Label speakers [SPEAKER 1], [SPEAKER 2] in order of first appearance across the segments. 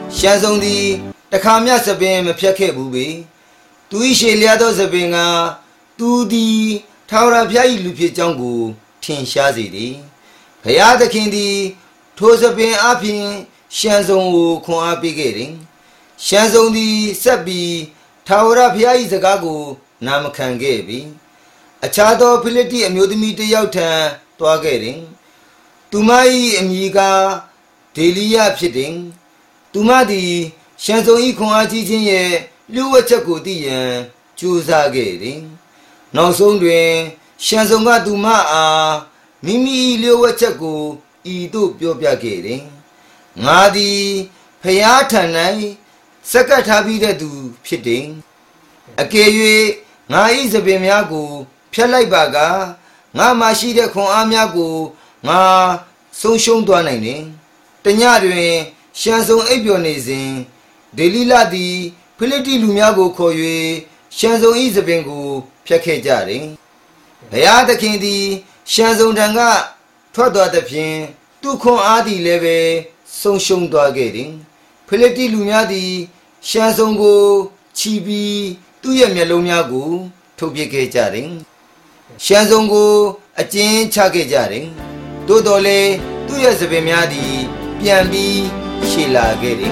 [SPEAKER 1] ရှမ်းဆုံးသည်တခါမြစပင်မဖြတ်ခဲ့ဘူးပေသူ၏ရှေလျားသောစပင်ကသူသည်ထာဝရဘုရား၏လူဖြစ်ကြောင်းကိုထင်ရှားစေသည်ဘုရားသခင်သည်ထိုစပင်အပြင်ရှမ်းဆုံးကိုခွန်အားပေးခဲ့တယ်ရှမ်းဆုံးသည်ဆက်ပြီးထာဝရဘုရား၏စကားကိုနာမခံခဲ့ပြီအခြားသောဖိလိတ္တိအမျိုးသမီးတစ်ယောက်ထံသွားခဲ့တယ်သူမ၏အမည်ကဒေလီယဖြစ်တယ်သူမသည်ရှမ်းဆုံး၏ခွန်အားကြီးခြင်းရဲ့လျှို့ဝှက်ချက်ကိုသိရန်ကြိုးစားခဲ့တယ်နောက်ဆုံးတွင်ရှမ်းဆုံးကသူမအားမိမိလျှို့ဝှက်ချက်ကိုဤသို့ပြောပြခဲ့တယ်ငါသည်ဖျားထံ၌စက္ကပ်ထားပြီးတဲ့သူဖြစ်တယ်အကယ်၍ငါ၏စပင်များကိုဖျက်လိုက်ပါကငါမှရှိတဲ့ခွန်အားများကိုငါဆုံးရှုံးသွားနိုင်တယ်တညတွင်ရှမ်းဆုံးအိပ်ပျော်နေစဉ်ဒေလိလသည်ဖိလိတ္တိလူများကိုခေါ်၍ရှမ်းဆုံး၏စပင်ကိုဖျက်ခဲ့ကြတယ်ဘုရားသခင်သည်ရှမ်းဆုံးထံကထွက်သွားသဖြင့်သူခွန်အားသည်လည်းပဲဆုံးရှုံးသွားခဲ့တယ်ဖိလိတ္တိလူများသည်ရှမ်းဆုံးကိုချီပြီးသူ့ရဲ့မျက်လုံးများကိုထုတ်ပစ်ခဲ့ကြတယ်ရှမ်းဆုံးကိုအကျဉ်းချခဲ့ကြတယ်သို့တော်လည်းသူ့ရဲ့စပင်များသည်ပြန်ပြီးရှည်လာခဲ့တယ်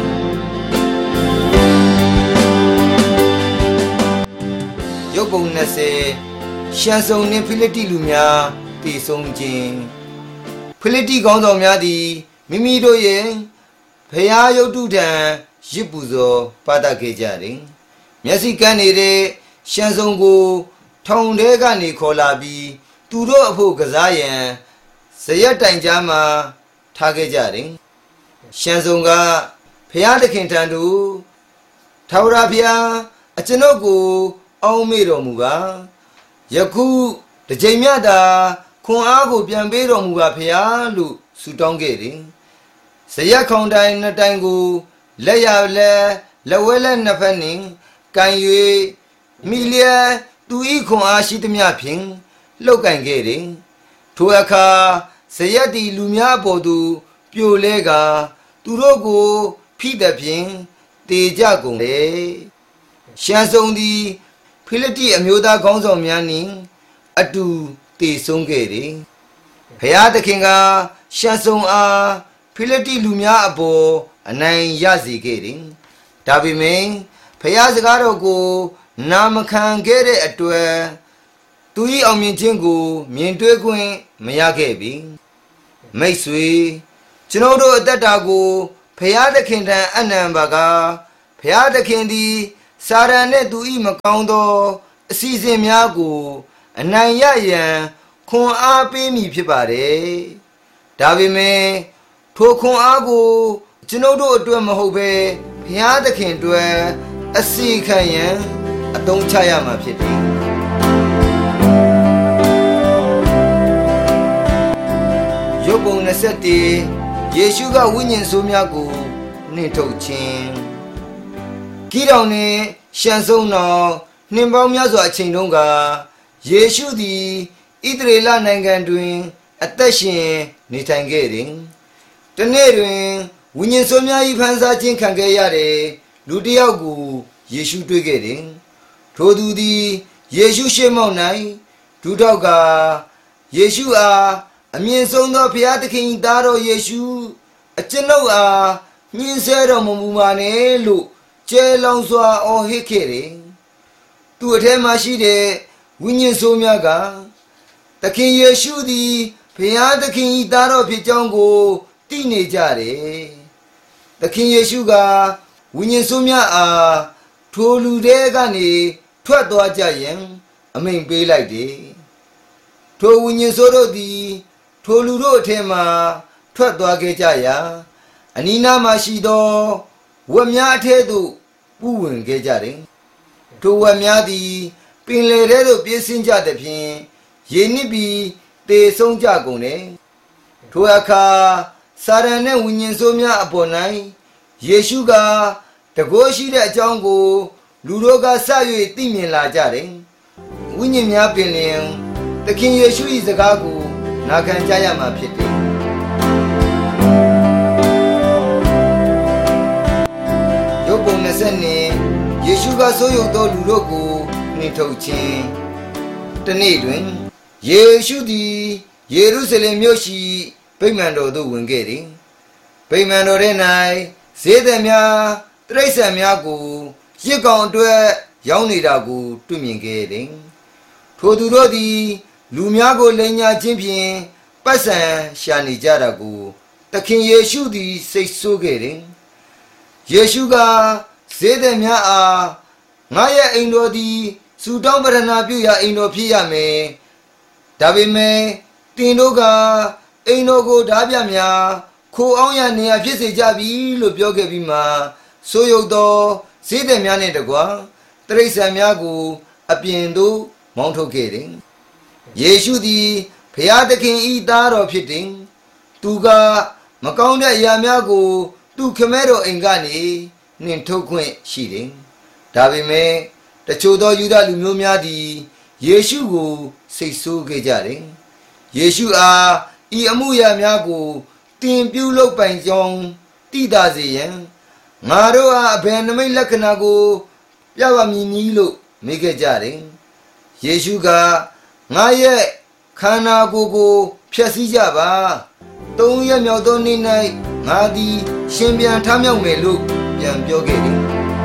[SPEAKER 1] ရုပ်ပုံ20ရှမ်းဆုံးနှင့်ဖိလိတ္တိလူများတည်ဆုံးခြင်းဖိလိတ္တိခေါင်းဆောင်များသည်မိမိတို့ရဲ့ဘုရားရုပ်တုထံရစ်ပူဇော်ပါတတ်ခဲ့ကြတယ်မျက်စိကန်းနေတဲ့ရှမ်းဆုံးကိုထောင်ထဲကနေခေါ်လာပြီးသူတို့အဖို့ကစားရန်ဇရက်တိုင်ကြားမှာထားခဲ့ကြတယ်ရှမ်းဆုံးကဘုရားသခင်ထံသို့ထာဝရဘုရားအကျွန်ုပ်ကိုအောက်မေ့တော်မူပါယခုတစ်ချိန်မြတ်သာခွန်အားကိုပြန်ပေးတော်မူပါဘုရားလို့ဆုတောင်းခဲ့တယ်ဇရက်ခေါင်တိုင်နှစ်တိုင်ကိုလက်ရလက်ဝဲလက်နှစ်ဖက်နှင့်ကန်၍မိလျက်သူဤခွန်အားရှိသမျှဖြင့်လှုပ်ကန်ခဲ့တယ်ထိုအခါဇရက်တီလူများပေါ်သို့ပြိုလဲကသူတို့ကိုဖိသဖြင့်တေကြကုန်လေရှမ်းဆုံးသည်ဖိလိတ္တိအမျိုးသားခေါင်းဆောင်များနှင့်အတူတည်ဆုံးခဲ့တယ်ဘုရားသခင်ကရှမ်းဆုံးအားဖိလိတ္တိလူများအပေါ်အနိုင်ရစေခဲ့တယ်ဒါပေမဲ့ဘုရားစကားတော်ကိုနာမခံခဲ့တဲ့အတွက်သူ၏အောင်မြင်ခြင်းကိုမြင်တွေ့ခွင့်မရခဲ့ပြီမိတ်ဆွေကျွန်တော်တို့အသက်တာကိုဘုရားသခင်ထံအနံပါကဘုရားသခင်သည်စာရန်နှင့်သူ၏မကောင်းသောအစီအစဉ်များကိုအနိုင်ရရန်ခွန်အားပေးမည်ဖြစ်ပါတယ်ဒါပေမဲ့ထိုခွန်အားကိုကျွန်ုပ်တို့အတွက်မဟုတ်ဘဲဘုရားသခင်အတွက်အစီခံရန်အသုံးချရမှာဖြစ်တယ်ရုပ်ပုံ21ယေရှုကဝိညာဉ်ဆိုးများကိုနှင်ထုတ်ခြင်းဂိဒေါန်နှင့်ရှမ်းဆုံးတော်နှင်ပေါင်းများစွာအချိန်တုန်းကယေရှုသည်ဣသရေလနိုင်ငံတွင်အသက်ရှင်နေထိုင်ခဲ့တယ်တနေ့တွင်ဝိညာဉ်ဆိုးများ၏ဖန်ဆာခြင်းခံခဲ့ရတဲ့လူတစ်ယောက်ကိုယေရှုတွေ့ခဲ့တယ်ထိုသူသည်ယေရှုရှေ့မှောက်၌ဒူးထောက်ကယေရှုအားအမြင့်ဆုံးသောဘုရားသခင်၏သားတော်ယေရှုအကျွန်ုပ်အားညှင်းဆဲတော်မမူပါနဲ့လို့ကျဲလောင်စွာအော်ဟစ်ခဲ့တယ်သူအထဲမှာရှိတဲ့ဝိညာဉ်ဆိုးများကသခင်ယေရှုသည်ဘုရားသခင်၏သားတော်ဖြစ်ကြောင်းကိုသိနေကြတယ်သခင်ယေရှုကဝိညာဉ်ဆိုးများအားထိုလူတွေကနေထွက်သွားကြရန်အမိန့်ပေးလိုက်တယ်ထိုဝိညာဉ်ဆိုးတို့သည်ထိုလူတို့အထက်မှထွက်သွားခဲ့ကြရာအနီးနားမှာရှိသောဝက်များအထက်သို့ပူးဝင်ခဲ့ကြတယ်ထိုဝက်များသည်ပင်လယ်ထဲသို့ပြေးဆင်းကြသဖြင့်ရေနစ်ပြီးသေဆုံးကြကုန်တယ်ထိုအခါစာရန်နှင့်ဝိညာဉ်ဆိုးများအပေါ်၌ယေရှုကတကိုးရှိတဲ့အကြောင်းကိုလူတို့ကစ၍သိမြင်လာကြတယ်ဝိညာဉ်များပင်လျင်သခင်ယေရှု၏စကားကိုနာခံကြရမှာဖြစ်တယ်ရုပ်ပုံ20နှစ်ယေရှုကဆိုးရုပ်သောလူတို့ကိုနှင်ထုတ်ခြင်းတနေ့တွင်ယေရှုသည်ယေရုရှလင်မြို့ရှိဗိမာန်တော်သို့ဝင်ခဲ့သည်ဗိမာန်တော်ထဲ၌ဈေးသည်များတိရစ္ဆာန်များကိုရစ်ကောင်အတွက်ရောင်းနေတာကိုတွေ့မြင်ခဲ့သည်ထိုသူတို့သည်လူများကိုလိမ်ညာခြင်းဖြင့်ပတ်စံရှာနေကြတာကိုသခင်ယေရှုသည်စိတ်ဆိုးခဲ့တယ်ယေရှုကဈေးသည်များအားငါရဲ့အိမ်တော်သည်စူတောင်းပရဏာပြုရာအိမ်တော်ဖြစ်ရမယ်ဒါပေမဲ့တင်တို့ကအိမ်တော်ကိုဓာပြများခိုအောင်ရနေရဖြစ်စေကြပြီလို့ပြောခဲ့ပြီးမှဆိုးရုပ်သောဈေးသည်များနဲ့တကွာတိရစ္ဆာန်များကိုအပြင်သို့မောင်းထုတ်ခဲ့တယ်ယေရှုသည်ဘုရားသခင်ဤသားတော်ဖြစ်တယ်သူကမကောင်းတဲ့အရာများကိုသူခမဲတော်အိမ်ကနေနှင်ထုတ်ခွင့်ရှိတယ်ဒါပေမဲ့တချို့သောယူဒလူမျိုးများသည်ယေရှုကိုစိတ်ဆိုးခဲ့ကြတယ်ယေရှုအားဤအမှုရာများကိုတင်ပြုလုပ်ပိုင်ကြောင်းသိသာစေရန်ငါတို့အားအဘယ်နမိတ်လက္ခဏာကိုပြပါမည်နည်းလို့မေးခဲ့ကြတယ်ယေရှုကငါရဲ့ခန္ဓာကိုယ်ကိုဖျက်ဆီးကြပါ3ရက်မြောက်သောနေ့၌ငါသည်ရှင်ပြန်ထမြောက်မယ်လို့ပြန်ပြောခဲ့တယ်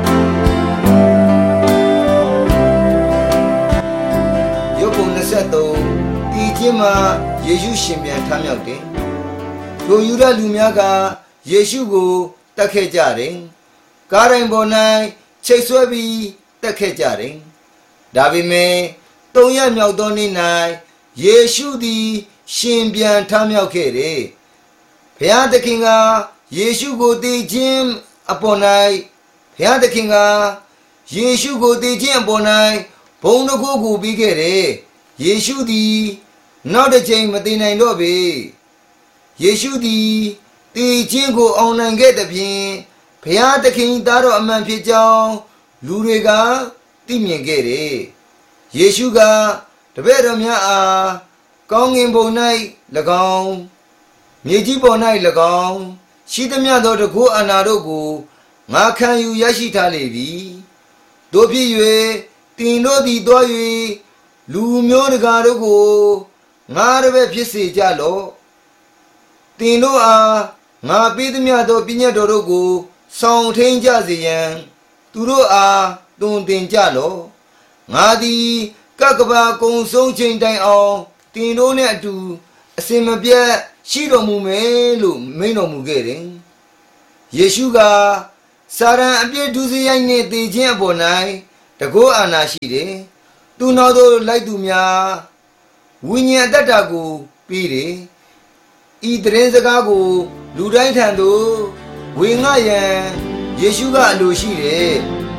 [SPEAKER 1] ရုပ်ပုံ23ဒီချင်းမှာယေရှုရှင်ပြန်ထမြောက်တယ်ထိုယူဒလူများကယေရှုကိုတတ်ခဲ့ကြတယ်ကားတိုင်းပေါ်၌ချိတ်ဆွဲပြီးတတ်ခဲ့ကြတယ်ဒါပေမဲ့3ရက်မြောက်သောနေ့၌ယေရှုသည်ရှင်ပြန်ထမြောက်ခဲ့တယ်ဘုရားသခင်ကယေရှုကိုတည်ခြင်းအပေါ်၌ဘုရားသခင်ကယေရှုကိုတည်ခြင်းအပေါ်၌ဘုံတစ်ခုကိုပြီးခဲ့တယ်ယေရှုသည်နောက်တစ်ချိန်မတည်နိုင်တော့ပေယေရှုသည်တည်ခြင်းကိုအောင်နိုင်ခဲ့တဲ့ဖြင့်ဘုရားသခင်သားတော်အမှန်ဖြစ်ကြောင်းလူတွေကသိမြင်ခဲ့တယ်ယေရှုကတပည့်တော်များအားကောင်းကင်ဘုံ၌၎င်းမြေကြီးပေါ်၌၎င်းရှိသမျှသောတကုအာဏာတို့ကိုငါခံယူရရှိထားလေပြီတို့ဖြစ်၍တင်တို့သည်သွား၍လူမျိုးတကာတို့ကိုငါတပည့်ဖြစ်စေကြလော့တင်တို့အားငါပေးသမျှသောပညတ်တော်တို့ကိုဆောင်ထိန်ကြစေရန်သူတို့အားတွင်တင်ကြလော့ငါသည်ကကဘာကုံဆုံးချိန်တိုင်အောင်တင်တို့နဲ့အတူအစင်မပြတ်ရှိတော်မူမယ်လို့မိန့်တော်မူခဲ့တယ်ယေရှုကစာရန်အပြစ်ဒုစရိုက်နှင့်တည်ခြင်းအပေါ်၌တကောအာဏာရှိတယ်သူနောက်သို့လိုက်သူများဝိညာဉ်အတ္တကိုပေးတယ်ဤသတင်းစကားကိုလူတိုင်းထံသို့ဝေငှရန်ယေရှုကအလိုရှိတယ်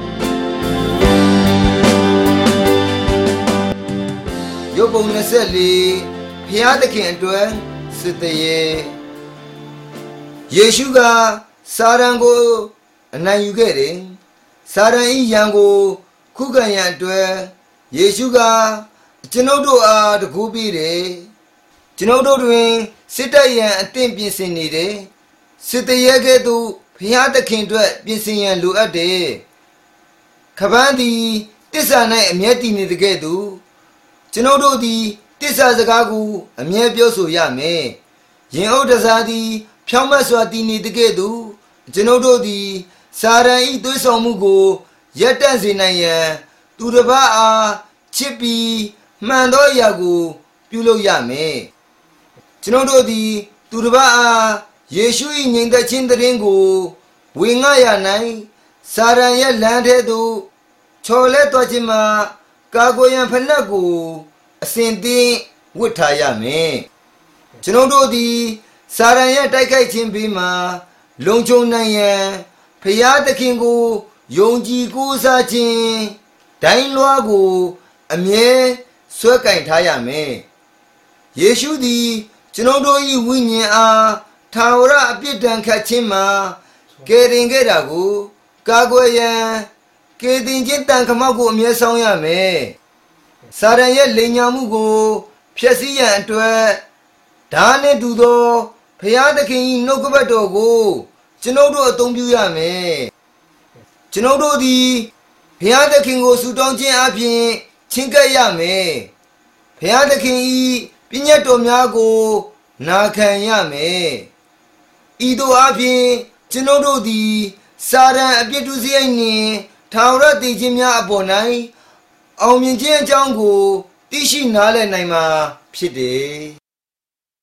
[SPEAKER 1] ရုပ်ပုံ24ဖျားသခင်အတွက်စစ်တရေယေရှုကစာရန်ကိုအနိုင်ယူခဲ့တယ်စာရန်ဤရန်ကိုခုခံရန်အတွက်ယေရှုကကျွန်ုပ်တို့အားတကူပေးတယ်ကျွန်ုပ်တို့တွင်စစ်တပ်ရန်အသင့်ပြင်ဆင်နေတယ်စစ်တရေကဲ့သို့ဖျားသခင်အတွက်ပြင်ဆင်ရန်လိုအပ်တယ်ခပန်းသည်တစ္ဆာ၌အမျက်တည်နေတကဲ့သို့ကျွန်ုပ်တို့သည်တစ္ဆာစကားကိုအမြဲပြောဆိုရမယ်ရင်အုပ်တစားသည်ဖြောင့်မတ်စွာတည်နေတကဲ့သို့ကျွန်ုပ်တို့သည်စာရန်ဤသွေးဆောင်မှုကိုရပ်တန့်စေနိုင်ရန်သူတစ်ပါးအားချစ်ပြီးမှန်သောအရာကိုပြုလုပ်ရမယ်ကျွန်ုပ်တို့သည်သူတစ်ပါးအားယေရှု၏ငြိမ်သက်ခြင်းတရင်ကိုဝေငှရနိုင်စာရန်ရဲ့လမ်းထဲသို့ချော်လဲသွားခြင်းမှာကာကွယ်ရန်ဖနက်ကိုအစဉ်သင့်ဝတ်ထားရမယ်ကျွန်ုပ်တို့သည်စာရန်ရဲ့တိုက်ခိုက်ခြင်းပြီးမှလုံခြုံနိုင်ရန်ဖျားသခင်ကိုယုံကြည်ကိုးစားခြင်းဒိုင်းလွှားကိုအမြဲဆွဲကင်ထားရမယ်ယေရှုသည်ကျွန်ုပ်တို့၏ဝိညာဉ်အားထာဝရအပြစ်ဒဏ်ခတ်ခြင်းမှာကယ်တင်ခဲ့တာကိုကာကွယ်ရန်ကယ်တင်ခြင်းတန်ခမောက်ကိုအမြဲဆောင်ရမယ်စာရန်ရဲ့လိမ်ညာမှုကိုဖျက်ဆီးရန်အတွက်ဓာနှင့်တူသောဖျားသခင်၏နှုတ်ကပတ်တော်ကိုကျွန်ုပ်တို့အသုံးပြုရမယ်ကျွန်ုပ်တို့သည်ဘုရားသခင်ကိုဆုတောင်းခြင်းအပြင်ချဉ်ကပ်ရမယ်ဘုရားသခင်၏ပညတ်တော်များကိုနာခံရမယ်ဤသို့အပြင်ကျွန်ုပ်တို့သည်စာရန်အပြစ်ဒုစရိုက်နှင့်ထာဝရတည်ခြင်းများအပေါ်၌အောင်မြင်ခြင်းအကြောင်းကိုသိရှိနားလည်နိုင်မှာဖြစ်တယ်